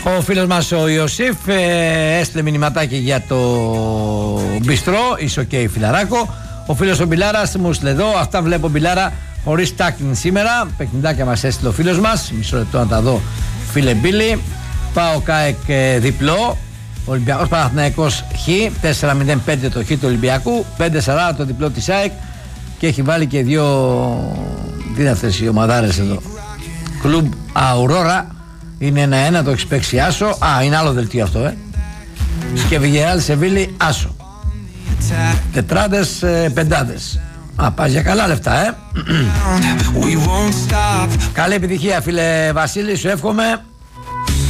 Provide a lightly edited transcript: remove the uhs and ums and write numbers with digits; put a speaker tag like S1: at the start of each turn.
S1: Ο φίλος μας ο Ιωσήφ έστειλε μηνυματάκι για το μπιστρό, είσαι οκ φιλαράκο. Ο φίλος ο Μπιλάρας μου στείλε εδώ, αυτά βλέπω Μπιλάρα χωρίς τάκιν σήμερα. Παιχνιδάκια μας έστειλε ο φίλος μας, μισό λεπτό να τα δω φίλε Μπίλη. Πάω ΚΑΕΚ διπλό, Ολυμπιακός Παναθηναϊκός Χ, 4-0-5 το Χ του Ολυμπιακού, 5-4 το διπλό της ΑΕΚ και έχει βάλει και δύο, τι είναι αυτές οι ομαδάρες εδώ, Κλουμπ Αουρόρα, είναι 1-1, το έχεις παίξει άσο, είναι άλλο δελτίο αυτό και Βιγεράλ Σεβίλη άσο, τετράδες, πεντάδες. Πας για καλά λεφτά Καλή επιτυχία φίλε Βασίλη, σου εύχομαι.